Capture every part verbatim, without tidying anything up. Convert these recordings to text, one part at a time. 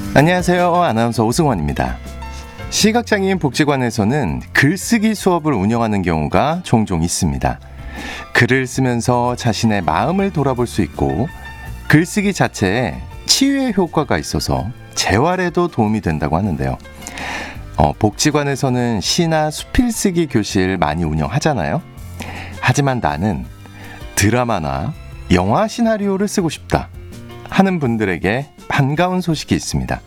안녕하세요. 아나운서 오승원입니다. 시각장애인 복지관에서는 글쓰기 수업을 운영하는 경우가 종종 있습니다. 글을 쓰면서 자신의 마음을 돌아볼 수 있고 글쓰기 자체에 치유의 효과가 있어서 재활에도 도움이 된다고 하는데요. 어, 복지관에서는 시나 수필쓰기 교실 많이 운영하잖아요. 하지만 나는 드라마나 영화 시나리오를 쓰고 싶다 하는 분들에게 반가운 소식이 있습니다.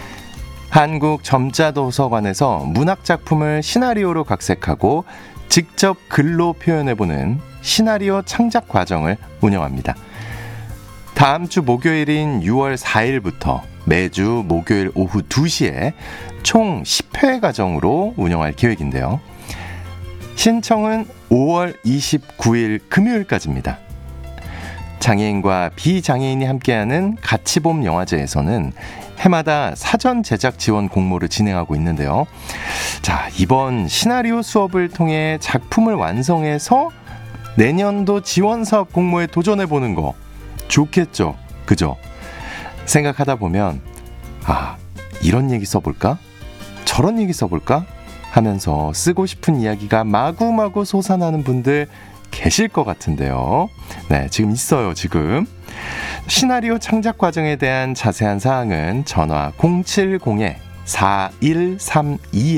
한국점자도서관에서 문학작품을 시나리오로 각색하고 직접 글로 표현해보는 시나리오 창작 과정을 운영합니다. 다음 주 목요일인 유월 사일부터 매주 목요일 오후 두 시에 총 십 회 과정으로 운영할 계획인데요. 신청은 오월 이십구일 금요일까지입니다. 장애인과 비장애인이 함께하는 가치봄 영화제에서는 해마다 사전 제작 지원 공모를 진행하고 있는데요. 자, 이번 시나리오 수업을 통해 작품을 완성해서 내년도 지원 사업 공모에 도전해보는 거 좋겠죠? 그죠? 생각하다 보면 아, 이런 얘기 써볼까? 저런 얘기 써볼까? 하면서 쓰고 싶은 이야기가 마구마구 솟아나는 분들 계실 것 같은데요. 네, 지금 있어요, 지금. 시나리오 창작 과정에 대한 자세한 사항은 전화 공칠공 사일삼이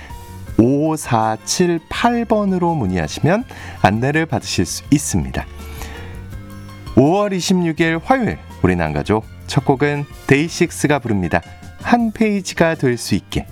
오사칠팔 번으로 문의하시면 안내를 받으실 수 있습니다. 오월 이십육일 화요일, 우리 남가족 첫 곡은 데이식스가 부릅니다. 한 페이지가 될 수 있게.